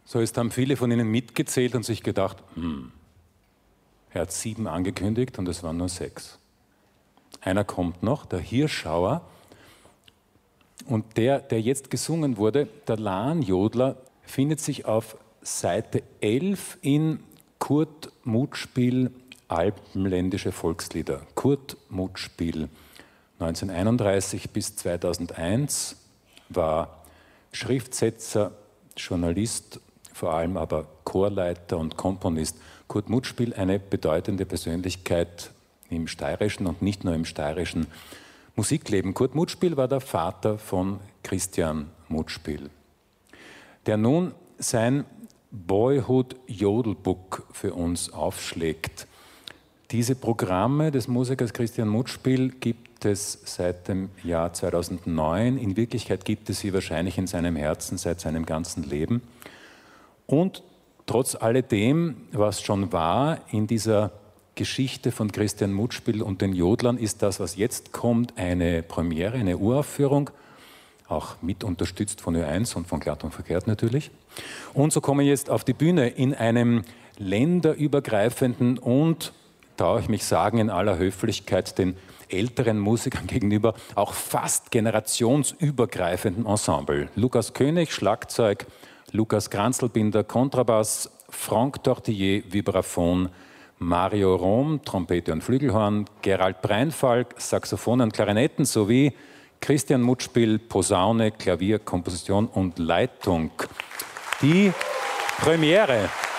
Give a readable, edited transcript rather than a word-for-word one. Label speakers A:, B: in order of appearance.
A: So, jetzt haben viele von Ihnen mitgezählt und sich gedacht, er hat 7 angekündigt und es waren nur 6. Einer kommt noch, der Hirschauer. Und der jetzt gesungen wurde, der Lahnjodler, findet sich auf Seite 11 in Kurt Muthspiel Alpenländische Volkslieder. Kurt Muthspiel, 1931 bis 2001, war Schriftsetzer, Journalist, vor allem aber Chorleiter und Komponist. Kurt Muthspiel, eine bedeutende Persönlichkeit im steirischen und nicht nur im steirischen Musikleben. Kurt Muthspiel war der Vater von Christian Muthspiel, der nun sein Boyhood-Jodelbook für uns aufschlägt. Diese Programme des Musikers Christian Muthspiel gibt es seit dem Jahr 2009. In Wirklichkeit gibt es sie wahrscheinlich in seinem Herzen seit seinem ganzen Leben. Und trotz alledem, was schon war in dieser Geschichte von Christian Muthspiel und den Jodlern, ist das, was jetzt kommt, eine Premiere, eine Uraufführung, auch mit unterstützt von Ö1 und von Glatt und Verkehrt natürlich. Und so kommen wir jetzt auf die Bühne in einem länderübergreifenden und, traue ich mich sagen, in aller Höflichkeit den älteren Musikern gegenüber, auch fast generationsübergreifenden Ensemble. Lukas König, Schlagzeug, Lukas Kranzelbinder, Kontrabass, Franck Tortillier, Vibraphon, Mario Rom, Trompete und Flügelhorn, Gerald Breinfalk, Saxophon und Klarinetten sowie Christian Muthspiel, Posaune, Klavier, Komposition und Leitung. Die Premiere